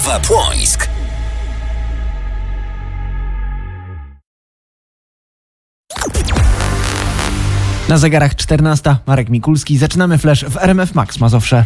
Płońsk. Na zegarach 14. Marek Mikulski. Zaczynamy flash w RMF Max Mazowsze.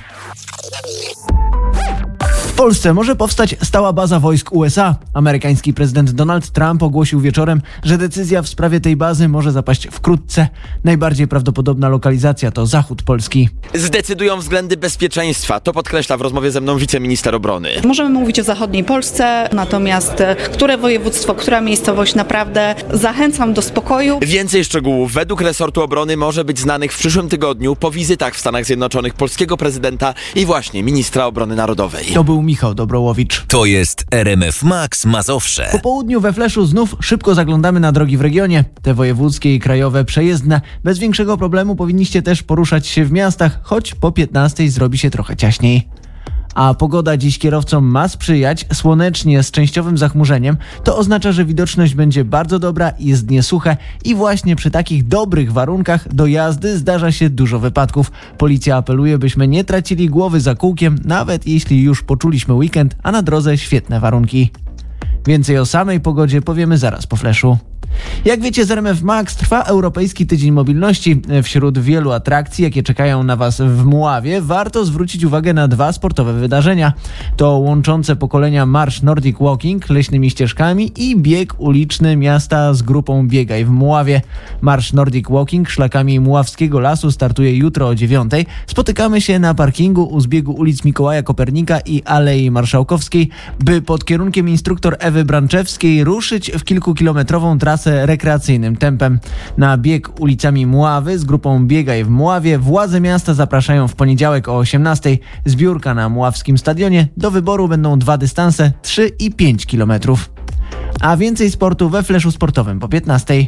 W Polsce może powstać stała baza wojsk USA. Amerykański prezydent Donald Trump ogłosił wieczorem, że decyzja w sprawie tej bazy może zapaść wkrótce. Najbardziej prawdopodobna lokalizacja to zachód Polski. Zdecydują względy bezpieczeństwa. To podkreśla w rozmowie ze mną wiceminister obrony. Możemy mówić o zachodniej Polsce, natomiast które województwo, która miejscowość, naprawdę zachęcam do spokoju. Więcej szczegółów według resortu obrony może być znanych w przyszłym tygodniu po wizytach w Stanach Zjednoczonych polskiego prezydenta i właśnie ministra obrony narodowej. To był Michał Dobrołowicz. To jest RMF Max Mazowsze. Po południu we fleszu znów szybko zaglądamy na drogi w regionie. Te wojewódzkie i krajowe przejezdne. Bez większego problemu powinniście też poruszać się w miastach, choć po 15 zrobi się trochę ciaśniej. A pogoda dziś kierowcom ma sprzyjać, słonecznie z częściowym zachmurzeniem. To oznacza, że widoczność będzie bardzo dobra, jest niesuche i właśnie przy takich dobrych warunkach do jazdy zdarza się dużo wypadków. Policja apeluje, byśmy nie tracili głowy za kółkiem, nawet jeśli już poczuliśmy weekend, a na drodze świetne warunki. Więcej o samej pogodzie powiemy zaraz po fleszu. Jak wiecie, z RMF Max trwa Europejski Tydzień Mobilności. Wśród wielu atrakcji, jakie czekają na Was w Mławie, warto zwrócić uwagę na 2 sportowe wydarzenia. To łączące pokolenia Marsz Nordic Walking leśnymi ścieżkami i bieg uliczny miasta z grupą Biegaj w Mławie. Marsz Nordic Walking szlakami Mławskiego Lasu startuje jutro o 9:00. Spotykamy się na parkingu u zbiegu ulic Mikołaja Kopernika i Alei Marszałkowskiej, by pod kierunkiem instruktor Ewy Branczewskiej ruszyć w kilkukilometrową trasę rekreacyjnym tempem. Na bieg ulicami Mławy z grupą Biegaj w Mławie władze miasta zapraszają w poniedziałek o 18:00. Zbiórka na Mławskim Stadionie. Do wyboru będą 2 dystanse, 3 i 5 kilometrów. A więcej sportu we fleszu sportowym po 15:00.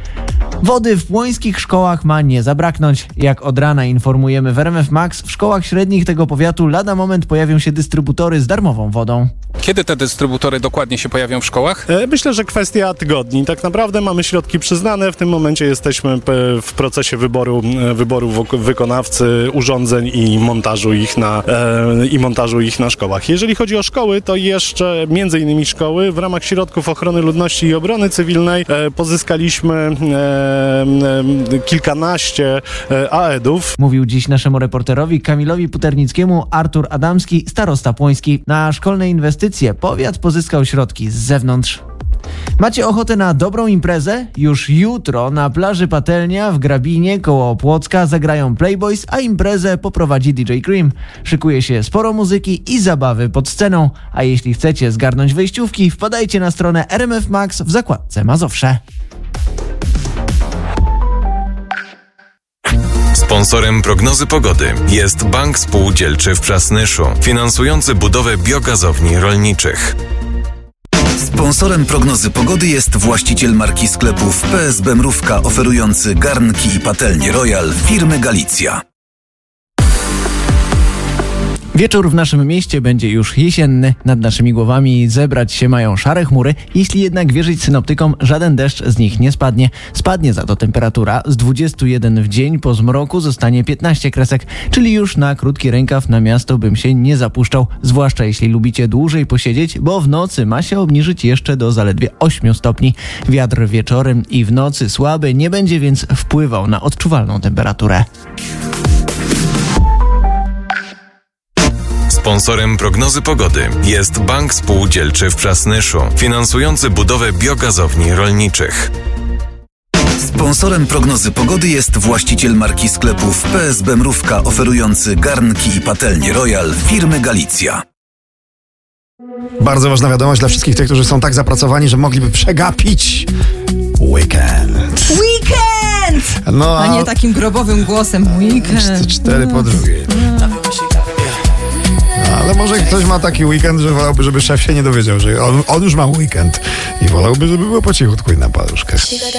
Wody w płońskich szkołach ma nie zabraknąć. Jak od rana informujemy w RMF Max, w szkołach średnich tego powiatu lada moment pojawią się dystrybutory z darmową wodą. Kiedy te dystrybutory dokładnie się pojawią w szkołach? Myślę, że kwestia tygodni. Tak naprawdę mamy środki przyznane. W tym momencie jesteśmy w procesie wyboru wykonawcy, urządzeń i montażu ich na szkołach. Jeżeli chodzi o szkoły, to jeszcze między innymi szkoły w ramach środków ochrony ludności i obrony cywilnej pozyskaliśmy kilkanaście AED-ów. Mówił dziś naszemu reporterowi Kamilowi Puternickiemu Artur Adamski, starosta płoński. Na szkolne inwestycje powiat pozyskał środki z zewnątrz. Macie ochotę na dobrą imprezę? Już jutro na plaży Patelnia w Grabinie koło Płocka zagrają Playboys, a imprezę poprowadzi DJ Cream. Szykuje się sporo muzyki i zabawy pod sceną. A jeśli chcecie zgarnąć wejściówki, wpadajcie na stronę RMF Max w zakładce Mazowsze. Sponsorem prognozy pogody jest Bank Spółdzielczy w Przasnyszu, finansujący budowę biogazowni rolniczych. Sponsorem prognozy pogody jest właściciel marki sklepów PSB Mrówka, oferujący garnki i patelnie Royal firmy Galicja. Wieczór w naszym mieście będzie już jesienny. Nad naszymi głowami zebrać się mają szare chmury. Jeśli jednak wierzyć synoptykom, żaden deszcz z nich nie spadnie. Spadnie za to temperatura. Z 21 w dzień po zmroku zostanie 15 kresek, czyli już na krótki rękaw na miasto bym się nie zapuszczał. Zwłaszcza jeśli lubicie dłużej posiedzieć, bo w nocy ma się obniżyć jeszcze do zaledwie 8 stopni. Wiatr wieczorem i w nocy słaby, nie będzie więc wpływał na odczuwalną temperaturę. Sponsorem prognozy pogody jest Bank Spółdzielczy w Przasnyszu, finansujący budowę biogazowni rolniczych. Sponsorem prognozy pogody jest właściciel marki sklepów PSB Mrówka, oferujący garnki i patelnie Royal firmy Galicja. Bardzo ważna wiadomość dla wszystkich tych, którzy są tak zapracowani, że mogliby przegapić weekend. No, a nie takim grobowym głosem weekend. 4 po 2. Ale może ktoś ma taki weekend, że wolałby, żeby szef się nie dowiedział, że on już ma weekend i wolałby, żeby było po cichutku i na paluszkach.